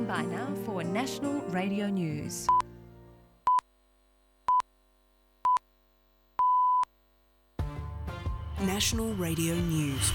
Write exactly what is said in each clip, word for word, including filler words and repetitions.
Stand by now for National Radio News. National Radio News.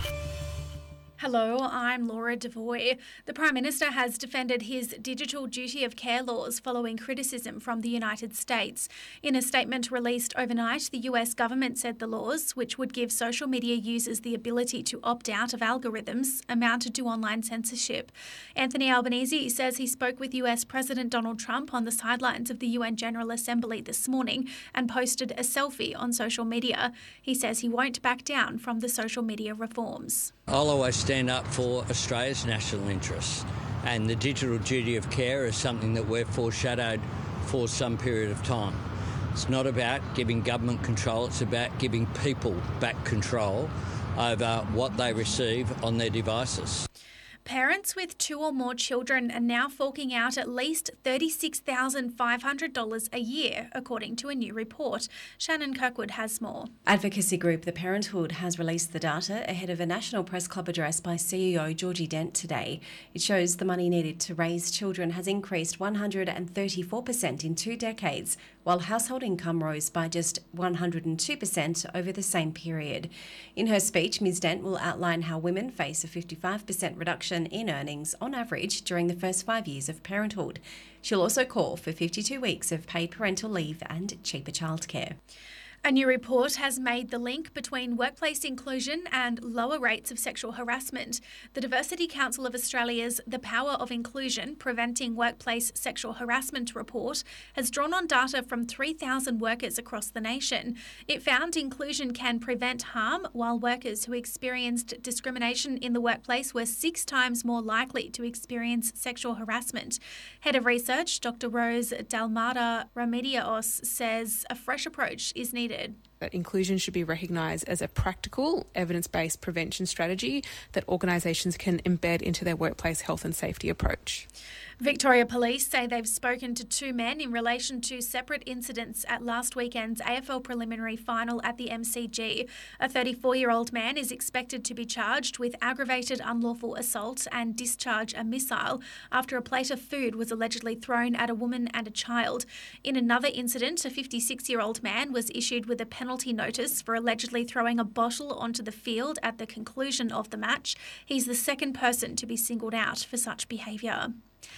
Hello, I'm Laura Devoy. The Prime Minister has defended his digital duty of care laws following criticism from the United States. In a statement released overnight, the U S government said the laws, which would give social media users the ability to opt out of algorithms, amounted to online censorship. Anthony Albanese says he spoke with U S President Donald Trump on the sidelines of the U N General Assembly this morning and posted a selfie on social media. He says he won't back down from the social media reforms. I'll always stand up for Australia's national interests, and the digital duty of care is something that we've foreshadowed for some period of time. It's not about giving government control, it's about giving people back control over what they receive on their devices. Parents with two or more children are now forking out at least thirty-six thousand five hundred dollars a year, according to a new report. Shannon Kirkwood has more. Advocacy group The Parenthood has released the data ahead of a National Press Club address by C E O Georgie Dent today. It shows the money needed to raise children has increased one hundred thirty-four percent in two decades, while household income rose by just one hundred two percent over the same period. In her speech, Miz Dent will outline how women face a fifty-five percent reduction in earnings on average during the first five years of parenthood. She'll also call for fifty-two weeks of paid parental leave and cheaper childcare. A new report has made the link between workplace inclusion and lower rates of sexual harassment. The Diversity Council of Australia's The Power of Inclusion, Preventing Workplace Sexual Harassment report has drawn on data from three thousand workers across the nation. It found inclusion can prevent harm, while workers who experienced discrimination in the workplace were six times more likely to experience sexual harassment. Head of Research, Doctor Rose Dalmada Remedios, says a fresh approach is needed. That inclusion should be recognised as a practical, evidence-based prevention strategy that organisations can embed into their workplace health and safety approach. Victoria Police say they've spoken to two men in relation to separate incidents at last weekend's A F L preliminary final at the M C G. A thirty-four-year-old man is expected to be charged with aggravated unlawful assault and discharge a missile after a plate of food was allegedly thrown at a woman and a child. In another incident, a fifty-six-year-old man was issued with a penalty notice for allegedly throwing a bottle onto the field at the conclusion of the match. He's the second person to be singled out for such behaviour.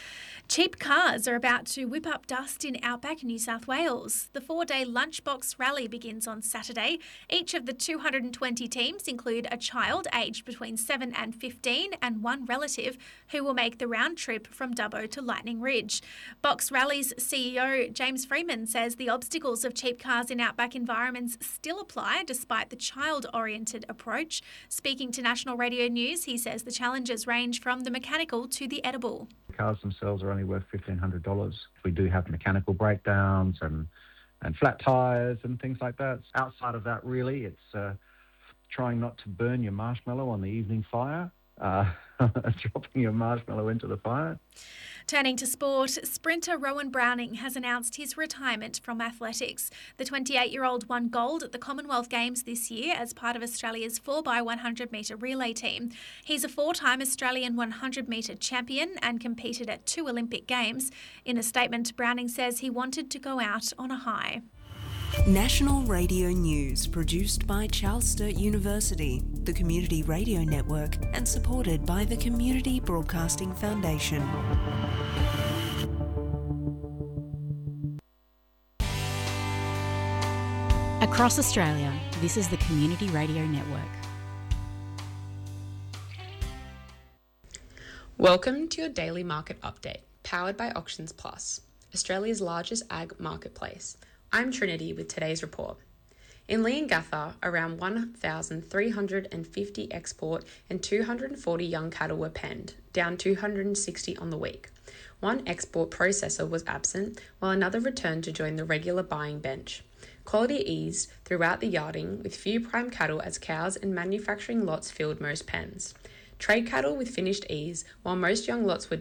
Cheap cars are about to whip up dust in outback New South Wales. The four-day Lunchbox Rally begins on Saturday. Each of the two hundred twenty teams include a child aged between seven and fifteen and one relative who will make the round trip from Dubbo to Lightning Ridge. Box Rally's C E O James Freeman says the obstacles of cheap cars in outback environments still apply despite the child-oriented approach. Speaking to National Radio News, he says the challenges range from the mechanical to the edible. Cars themselves are only worth fifteen hundred dollars. We do have mechanical breakdowns and, and flat tyres and things like that. Outside of that, really, it's uh, trying not to burn your marshmallow on the evening fire, uh, dropping your marshmallow into the fire. Turning to sport, sprinter Rowan Browning has announced his retirement from athletics. The twenty-eight-year-old won gold at the Commonwealth Games this year as part of Australia's four by one hundred metre relay team. He's a four-time Australian one hundred metre champion and competed at two Olympic Games. In a statement, Browning says he wanted to go out on a high. National Radio News, produced by Charles Sturt University, the Community Radio Network, and supported by the Community Broadcasting Foundation. Across Australia, this is the Community Radio Network. Welcome to your daily market update, powered by Auctions Plus, Australia's largest ag marketplace. I'm Trinity with today's report. In Leongatha, around one thousand three hundred fifty export and two hundred forty young cattle were penned, down two hundred sixty on the week. One export processor was absent, while another returned to join the regular buying bench. Quality eased throughout the yarding, with few prime cattle as cows and manufacturing lots filled most pens. Trade cattle with finished ease, while most young lots were